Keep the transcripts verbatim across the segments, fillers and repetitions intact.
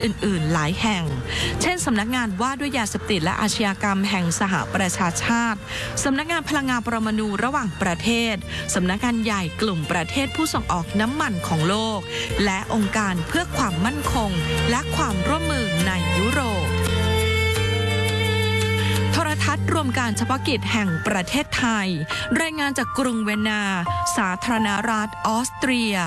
อื่นๆหลายแห่งเช่นสำนักงานว่าด้วยยาเสพติดและอาชญากรรมแห่งสหประชาชาติสำนักงานพลังงานปรมาณูระหว่างประเทศสำนักงานใหญ่กลุ่มประเทศผู้ส่งออกน้ำมันของโลกและองค์การเพื่อความมั่นคงและความร่วมมือในยุโรปโทรทัศน์รวมการเฉพาะกิจแห่งประเทศไทยรายงานจากกรุงเวียนนาสาธารณรัฐออสเตรีย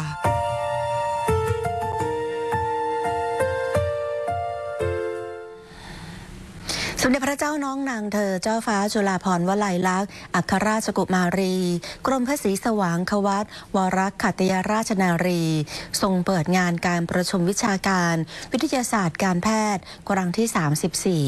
สมเด็จพระเจ้าน้องนางเธอเจ้าฟ้าจุฬาภรณ์วลัยลักษณ์อัครราชกุมารีกรมพระศรีสว่างควัตวรขัตติยราชนารีทรงเปิดงานการประชุมวิชาการวิทยาศาสตร์การแพทย์ครั้งที่สามสิบสี่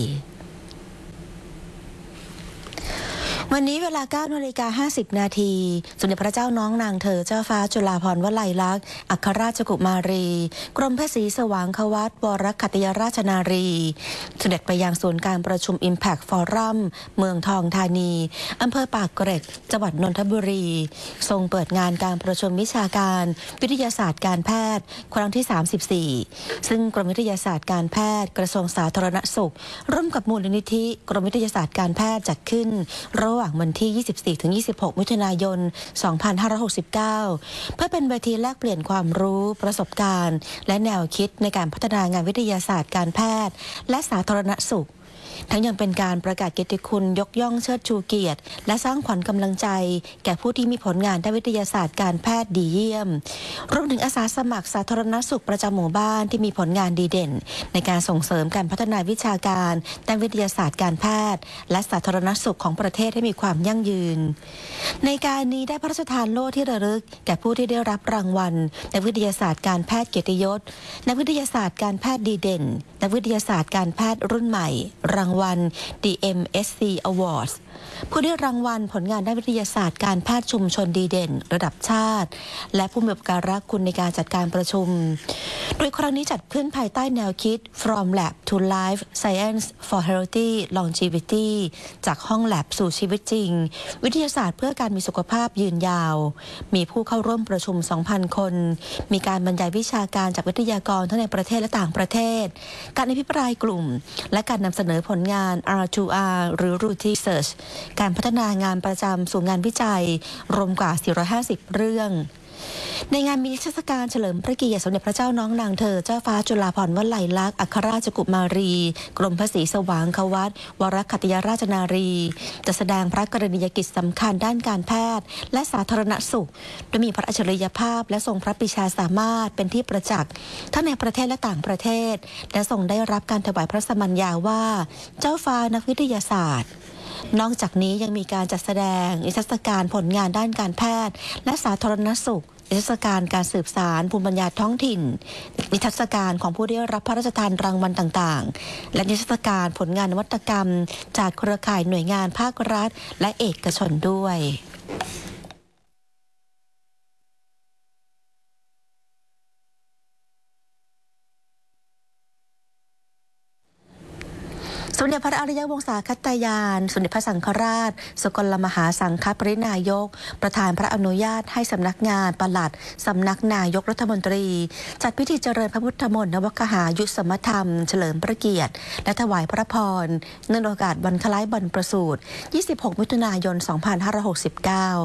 วันนี้เวลา เก้านาฬิกาห้าสิบนาทีสมเด็จพระเจ้าน้องนางเธอเจ้าฟ้าจุฬาภรณ์วลัยลักษณ์อัครราชกุมารีกรมพระศรีสว่างควัตวรขัตติยราชนารีเสด็จไปยังศูนย์การประชุม Impact Forum เมืองทองธานีอำเภอปากเกร็ดจังหวัดนนทบุรีทรงเปิดงานการประชุมวิชาการวิทยาศาสตร์การแพทย์ครั้งที่สามสิบสี่ซึ่งกรมวิทยาศาสตร์การแพทย์กระทรวงสาธารณสุขร่วมกับมูลนิธิกรมวิทยาศาสตร์การแพทย์จัดขึ้นระหว่างวันที่ ยี่สิบสี่ถึงยี่สิบหก มิถุนายน สองพันห้าร้อยหกสิบเก้า เพื่อเป็นเวทีแลกเปลี่ยนความรู้ประสบการณ์และแนวคิดในการพัฒนางานวิทยาศาสตร์การแพทย์และสาธารณสุขทั้งยังเป็นการประกาศเกียรติคุณยกย่องเชิดชูเกียรติและสร้างขวัญกำลังใจแก่ผู้ที่มีผลงานด้านวิทยาศาสตร์การแพทย์ดีเยี่ยมรวมถึงอาสาสมัครสาธารณสุขประจำหมู่บ้านที่มีผลงานดีเด่นในการส่งเสริมการพัฒนาวิชาการด้านวิทยาศาสตร์การแพทย์และสาธารณสุขของประเทศให้มีความยั่งยืนในการนี้ได้พระราชทานโล่ที่ระลึกแก่ผู้ที่ได้รับรางวัลนักวิทยาศาสตร์การแพทย์เกียรติยศนักวิทยาศาสตร์การแพทย์ดีเด่นนักวิทยาศาสตร์การแพทย์รุ่นใหม่รางวัล ดี เอ็ม เอส ซี Awards ผู้ได้รางวัลผลงานด้านวิทยาศาสตร์การแพทย์ชุมชนดีเด่นระดับชาติและผู้มีบทบาทคุณในการจัดการประชุมโดยครั้งนี้จัดขึ้นภายใต้แนวคิด From Lab to Life Science for Healthy Longevity จากห้องแลบสู่ชีวิตจริงวิทยาศาสตร์เพื่อการมีสุขภาพยืนยาวมีผู้เข้าร่วมประชุม สองพัน คนมีการบรรยายวิชาการจากวิทยากรทั้งในประเทศและต่างประเทศการอภิปรายกลุ่มและการนำเสนอผลงาน อาร์ ทู อาร์ หรือ Routine Research การพัฒนางานประจำสู่งานวิจัยรวมกว่า สี่ร้อยห้าสิบ เรื่องในงานมีนิทรรศการเฉลิมพระเกียรติสมเด็จพระเจ้าน้องนางเธอเจ้าฟ้าจุฬาภรณ์วลัยลักษณ์อัครราชกุมารีกรมพระศรีสว่างควัตวรขัตติยราชนารีจะแสดงพระกรณียกิจสำคัญด้านการแพทย์และสาธารณสุขโดยมีพระอัจฉริยภาพและทรงพระปรีชาสามารถเป็นที่ประจักษ์ทั้งในประเทศและต่างประเทศและทรงได้รับการถวายพระสมัญญาว่าเจ้าฟ้านักวิทยาศาสตร์นอกจากนี้ยังมีการจัดแสดงนิทรรศการผลงานด้านการแพทย์และสาธารณสุขนิทรรศการการสืบสานภูมิปัญญาท้องถิ่นนิทรรศการของผู้ได้รับพระราชทานรางวัลต่างๆและนิทรรศการผลงานนวัตกรรมจากเครือข่ายหน่วยงานภาครัฐและเอกชนด้วยสมเด็จพระอริยวงศาคตยานสมเด็จพระสังฆราชสกลมหาสังฆปรินายกประธานพระอนุญาตให้สำนักงานปลัดสำนักนายกรัฐมนตรีจัดพิธีเจริญพระพุทธมนต์นวคหายุสมธรรมเฉลิมพระเกียรติและถวายพระพรเนื่องในโอกาสวันคล้ายบรรพประสูติยี่สิบหกมิถุนายนสองพันห้าร้อยหกสิบเก้า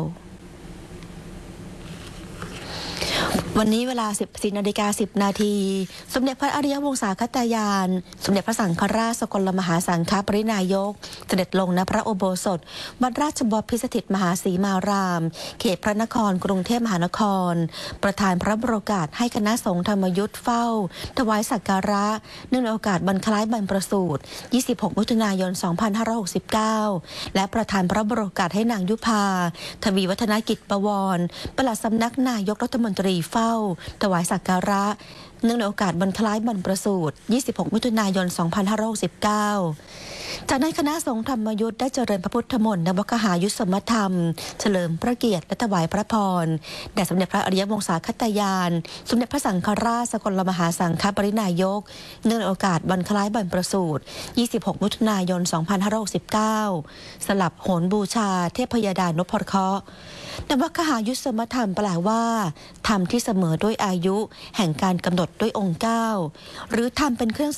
วันนี้เวลา สิบสี่นาฬิกาสิบนาทีสมเด็จพระอริยวงศาคตยานสมเด็จพระสังฆราชสกลมหาสังฆปรินายกเสด็จลงณพระอุโบสถวัดราชบพิสถิตมหาศรีมารามเขตพระนครกรุงเทพมหานครประธานพระบรมโอกาสให้คณะสงฆ์ธรรมยุทธเฝ้าถวายสักการะเนื่องในโอกาสวันคล้ายบรรพประสูติยี่สิบหกมิถุนายนสองพันห้าร้อยหกสิบเก้าและประธานพระบรมโอกาสให้นางยุพาทวีวัฒนกิจประวรปลัดสำนักนายกรัฐมนตรีเฝ้าถวายสักการะเนื่องในโอกาสวันคล้ายบรรพประสูติยี่สิบหกมิถุนายนสองพันห้าร้อยหกสิบเก้าจากนั้นคณะสงฆ์ธรรมยุทธได้เจริญพระพุทธมนต์นวคหายุสมธรรมเฉลิมพระเกียรติและถวายพระพรแด่สมเด็จพระอริยวงศาคตยานสมเด็จพระสังฆราชสกลมหาสังฆปรินายกเนื่องในโอกาสวันคล้ายบรรพประสูติยี่สิบหกมิถุนายนสองพันห้าร้อยหกสิบเก้าสลับโหนบูชาเทพยดานพเคราะห์นวคหายุสมธรรมแปลว่าธรรมที่เสมอด้วยอายุแห่งการกำหนดด้วยองค์เก้าหรือธรรมเป็นเครื่อง